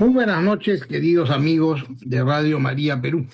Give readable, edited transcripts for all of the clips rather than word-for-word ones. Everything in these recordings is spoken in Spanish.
Muy buenas noches, queridos amigos de Radio María Perú.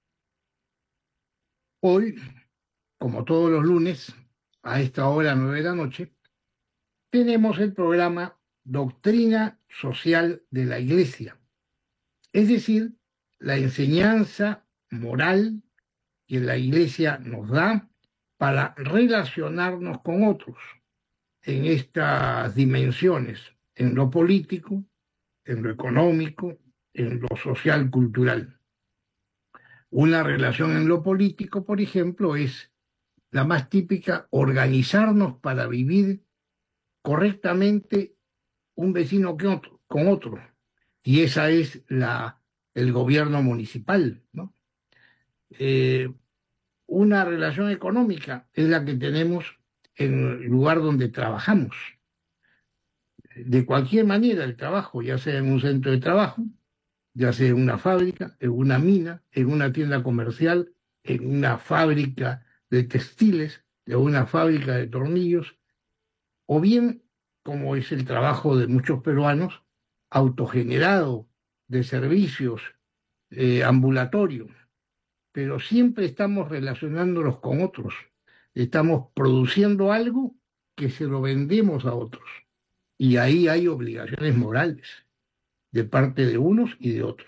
Hoy, como todos los lunes, a esta hora 9 de la noche, tenemos el programa Doctrina Social de la Iglesia, es decir, la enseñanza moral que la Iglesia nos da para relacionarnos con otros en estas dimensiones, en lo político, en lo económico, en lo social, cultural. Una relación en lo político, por ejemplo, es la más típica: organizarnos para vivir correctamente un vecino con otro. Y esa es el gobierno municipal, ¿no? Eh, una relación económica es la que tenemos en el lugar donde trabajamos. De cualquier manera, el trabajo, ya sea en un centro de trabajo, ya sea en una fábrica, en una mina, en una tienda comercial, en una fábrica de textiles, en una fábrica de tornillos, o bien, como es el trabajo de muchos peruanos, autogenerado de servicios, ambulatorio, pero siempre estamos relacionándonos con otros, estamos produciendo algo que se lo vendemos a otros, y ahí hay obligaciones morales de parte de unos y de otros.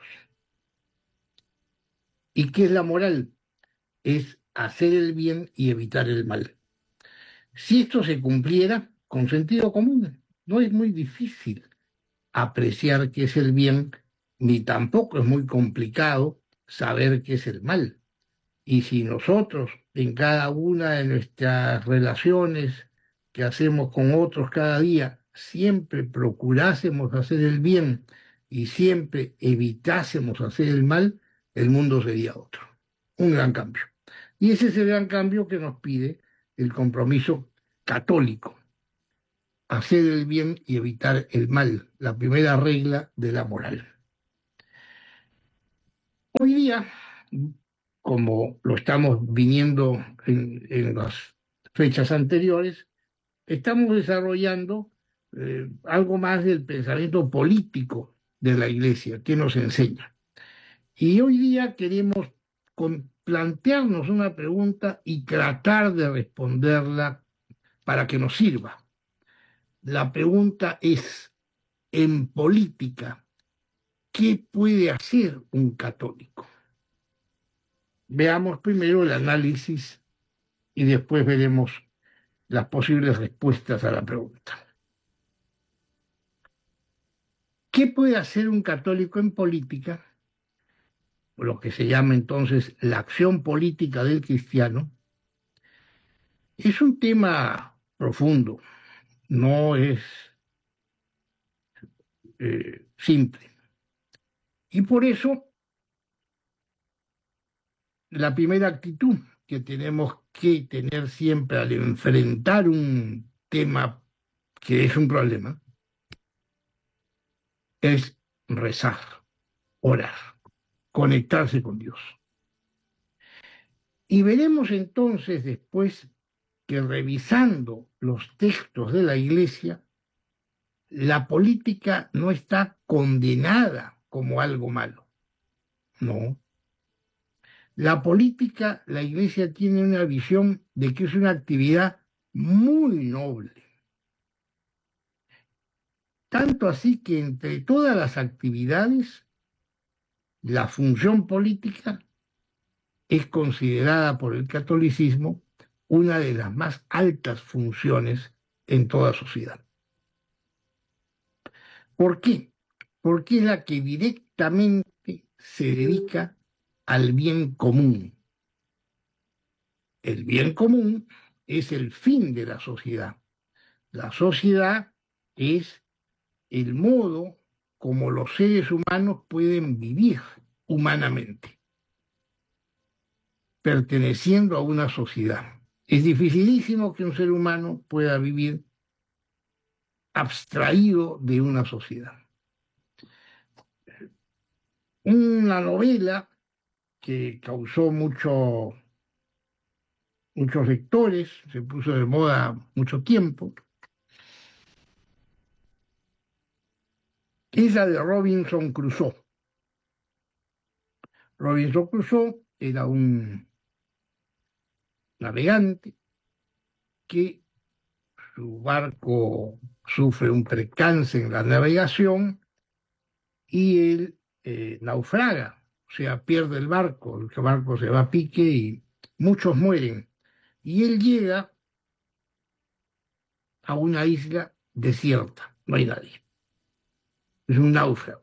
¿Y qué es la moral? Es hacer el bien y evitar el mal. Si esto se cumpliera con sentido común, no es muy difícil apreciar qué es el bien, ni tampoco es muy complicado saber qué es el mal. Y si nosotros, en cada una de nuestras relaciones que hacemos con otros cada día, siempre procurásemos hacer el bien y siempre evitásemos hacer el mal, el mundo sería otro. Un gran cambio. Y ese es el gran cambio que nos pide el compromiso católico: hacer el bien y evitar el mal, la primera regla de la moral. Hoy día, como lo estamos viniendo en las fechas anteriores, estamos desarrollando algo más del pensamiento político de la Iglesia, que nos enseña. Y hoy día queremos plantearnos una pregunta y tratar de responderla para que nos sirva. La pregunta es: en política, ¿qué puede hacer un católico? Veamos primero el análisis y después veremos las posibles respuestas a la pregunta. ¿Qué puede hacer un católico en política? Lo que se llama entonces la acción política del cristiano. Es un tema profundo, no es simple. Y por eso la primera actitud que tenemos que tener siempre al enfrentar un tema que es un problema es rezar, orar, conectarse con Dios. Y veremos entonces después que, revisando los textos de la Iglesia, la política no está condenada como algo malo. No. La política, la Iglesia tiene una visión de que es una actividad muy noble. Tanto así que entre todas las actividades, la función política es considerada por el catolicismo una de las más altas funciones en toda sociedad. ¿Por qué? Porque es la que directamente se dedica al bien común. El bien común es el fin de la sociedad. La sociedad es el modo como los seres humanos pueden vivir humanamente, perteneciendo a una sociedad. Es dificilísimo que un ser humano pueda vivir abstraído de una sociedad. Una novela que causó muchos lectores, se puso de moda mucho tiempo, es la de Robinson Crusoe. Robinson Crusoe era un navegante que su barco sufre un percance en la navegación y él naufraga, o sea, pierde el barco se va a pique y muchos mueren. Y él llega a una isla desierta, no hay nadie, es un náufrago.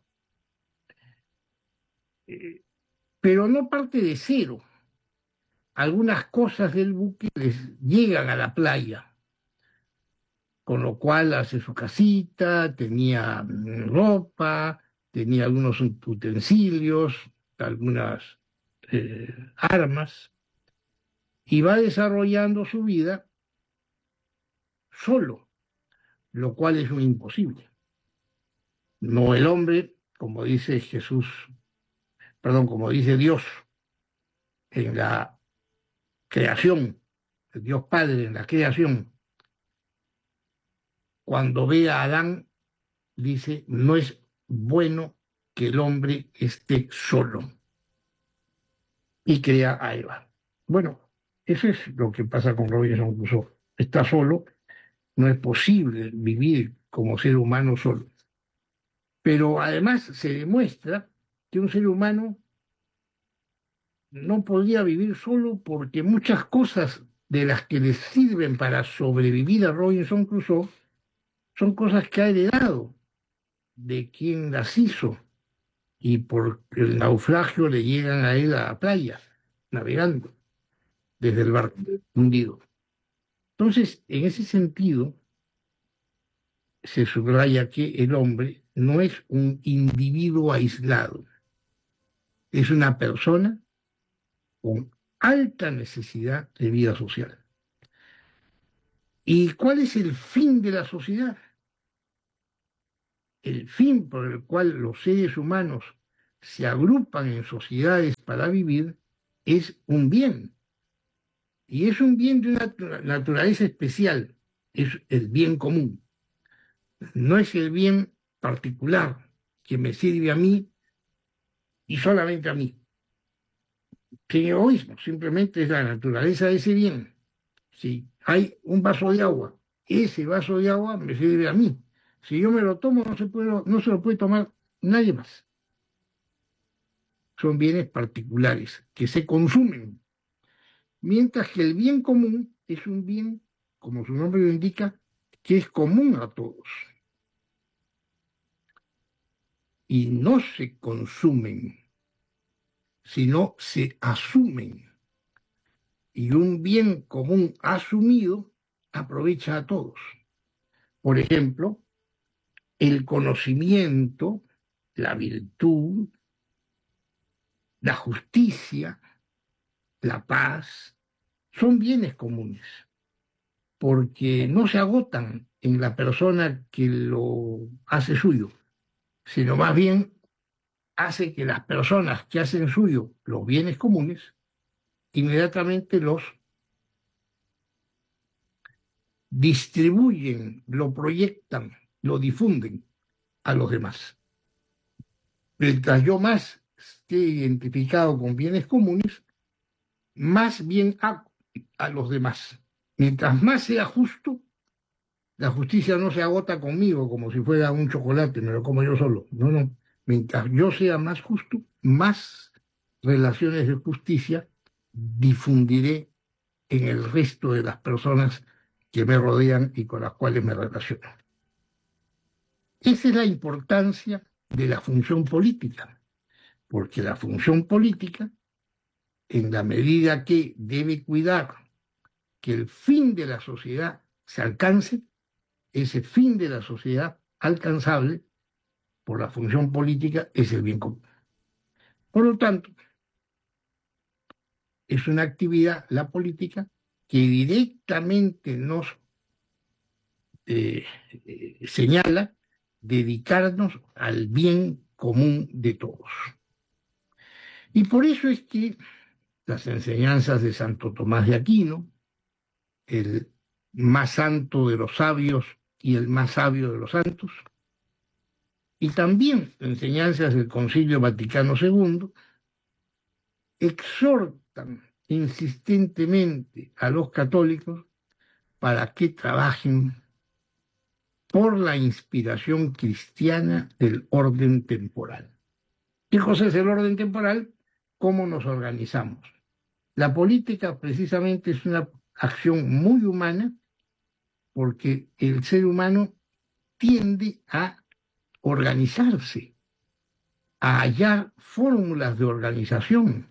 Pero no parte de cero. Algunas cosas del buque les llegan a la playa, con lo cual hace su casita, tenía ropa, tenía algunos utensilios, algunas armas, y va desarrollando su vida solo, lo cual es un imposible. No el hombre, como dice Jesús, perdón, como dice Dios en la creación, el Dios Padre en la creación, cuando ve a Adán, dice, no es bueno que el hombre esté solo, y crea a Eva. Bueno, eso es lo que pasa con Robinson Crusoe. Está solo, no es posible vivir como ser humano solo. Pero además se demuestra que un ser humano no podía vivir solo porque muchas cosas de las que le sirven para sobrevivir a Robinson Crusoe son cosas que ha heredado de quien las hizo y por el naufragio le llegan a él a la playa, navegando desde el barco hundido. Entonces, en ese sentido, se subraya que el hombre no es un individuo aislado, es una persona con alta necesidad de vida social. ¿Y cuál es el fin de la sociedad? El fin por el cual los seres humanos se agrupan en sociedades para vivir es un bien. Y es un bien de una naturaleza especial, es el bien común. No es el bien particular que me sirve a mí y solamente a mí. Sin egoísmo, simplemente es la naturaleza de ese bien. Si hay un vaso de agua, ese vaso de agua me sirve a mí. Si yo me lo tomo, no se lo puede tomar nadie más. Son bienes particulares que se consumen, mientras que el bien común es un bien, como su nombre lo indica, que es común a todos. Y no se consumen, sino se asumen. Y un bien común asumido aprovecha a todos. Por ejemplo, el conocimiento, la virtud, la justicia, la paz, son bienes comunes, porque no se agotan en la persona que lo hace suyo, sino más bien hace que las personas que hacen suyo los bienes comunes inmediatamente los distribuyen, lo proyectan, lo difunden a los demás. Mientras yo más esté identificado con bienes comunes, más bien hago a los demás. Mientras más sea justo, la justicia no se agota conmigo como si fuera un chocolate, me lo como yo solo. No, no. Mientras yo sea más justo, más relaciones de justicia difundiré en el resto de las personas que me rodean y con las cuales me relaciono. Esa es la importancia de la función política, porque la función política, en la medida que debe cuidar que el fin de la sociedad se alcance, ese fin de la sociedad alcanzable por la función política es el bien común. Por lo tanto, es una actividad, la política, que directamente nos señala dedicarnos al bien común de todos. Y por eso es que las enseñanzas de Santo Tomás de Aquino, el más santo de los sabios y el más sabio de los santos, y también enseñanzas del Concilio Vaticano II, exhortan insistentemente a los católicos para que trabajen por la inspiración cristiana del orden temporal. ¿Qué cosa es el orden temporal? ¿Cómo nos organizamos? La política precisamente es una acción muy humana porque el ser humano tiende a organizarse, a hallar fórmulas de organización,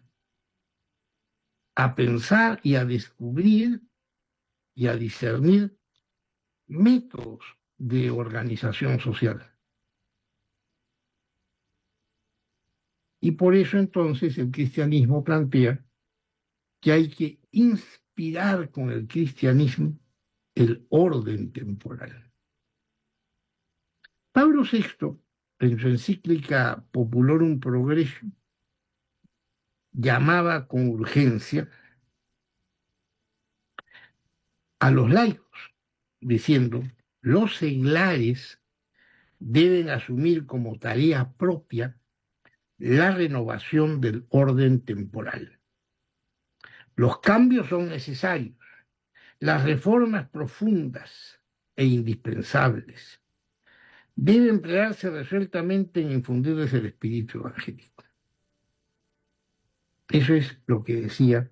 a pensar y a descubrir y a discernir métodos de organización social. Y por eso entonces el cristianismo plantea que hay que inspirar con el cristianismo el orden temporal. Pablo VI, en su encíclica Populorum Progressio, llamaba con urgencia a los laicos, diciendo, los seglares deben asumir como tarea propia la renovación del orden temporal. Los cambios son necesarios, las reformas profundas e indispensables deben emplearse resueltamente en infundirles el espíritu evangélico. Eso es lo que decía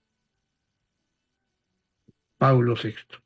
Pablo VI.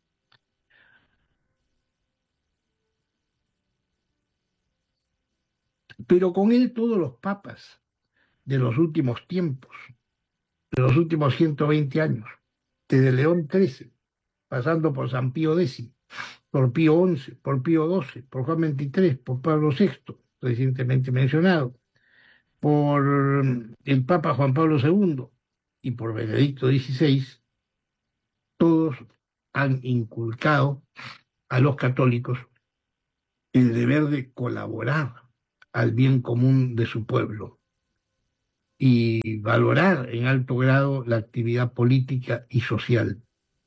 Pero con él todos los papas de los últimos tiempos, de los últimos 120 años, desde León XIII, pasando por San Pío X, por Pío XI, por Pío XII, por Juan XXIII, por Pablo VI, recientemente mencionado, por el Papa Juan Pablo II y por Benedicto XVI, todos han inculcado a los católicos el deber de colaborar al bien común de su pueblo y valorar en alto grado la actividad política y social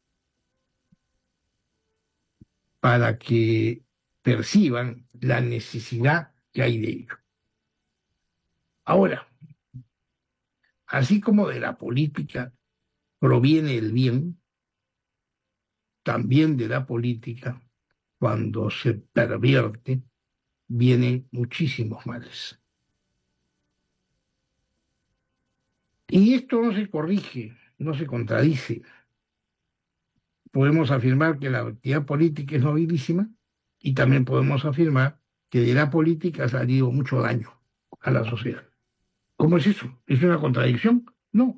para que perciban la necesidad que hay de ello. Ahora, así como de la política proviene el bien, también de la política, cuando se pervierte, vienen muchísimos males. Y esto no se corrige, no se contradice. Podemos afirmar que la actividad política es nobilísima y también podemos afirmar que de la política ha salido mucho daño a la sociedad. ¿Cómo es eso? ¿Es una contradicción? No.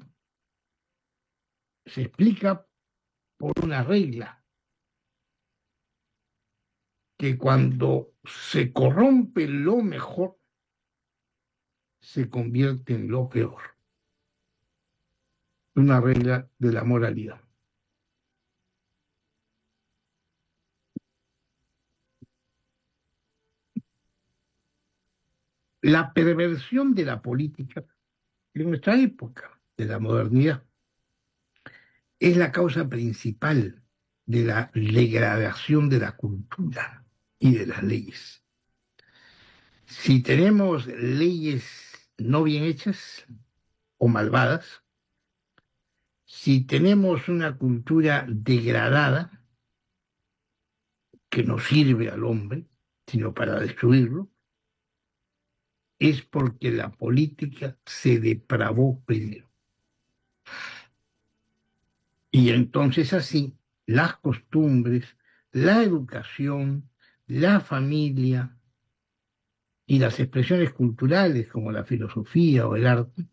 Se explica por una regla que cuando se corrompe lo mejor, se convierte en lo peor. Una regla de la moralidad. La perversión de la política en nuestra época, de la modernidad, es la causa principal de la degradación de la cultura y de las leyes. Si tenemos leyes no bien hechas o malvadas, si tenemos una cultura degradada que no sirve al hombre, sino para destruirlo, es porque la política se depravó primero. Y entonces así las costumbres, la educación, la familia y las expresiones culturales como la filosofía o el arte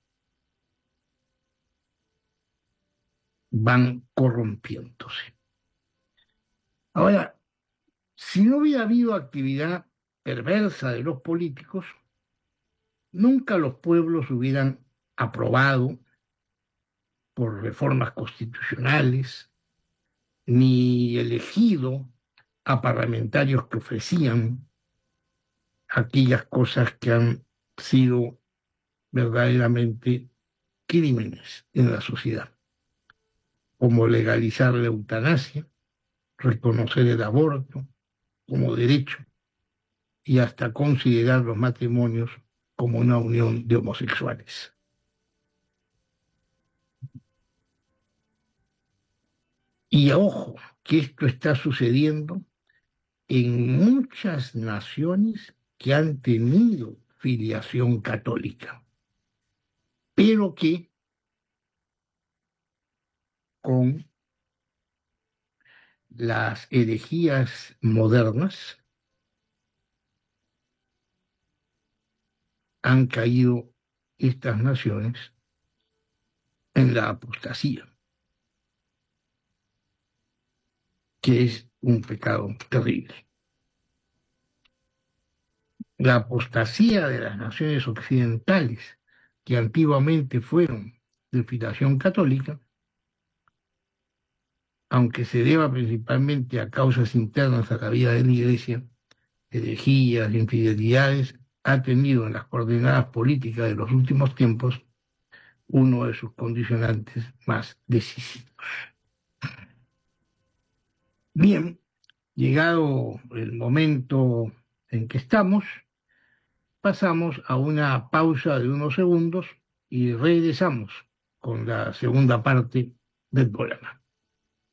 van corrompiéndose. Ahora, si no hubiera habido actividad perversa de los políticos, nunca los pueblos hubieran aprobado por reformas constitucionales, ni elegido a parlamentarios que ofrecían aquellas cosas que han sido verdaderamente crímenes en la sociedad, como legalizar la eutanasia, reconocer el aborto como derecho, y hasta considerar los matrimonios como una unión de homosexuales. Y ojo, que esto está sucediendo en muchas naciones que han tenido filiación católica, pero que con las herejías modernas han caído estas naciones en la apostasía, que es un pecado terrible. La apostasía de las naciones occidentales, que antiguamente fueron de filiación católica, aunque se deba principalmente a causas internas a la vida de la Iglesia, herejías, infidelidades, ha tenido en las coordenadas políticas de los últimos tiempos uno de sus condicionantes más decisivos. Bien, llegado el momento en que estamos, pasamos a una pausa de unos segundos y regresamos con la segunda parte del programa.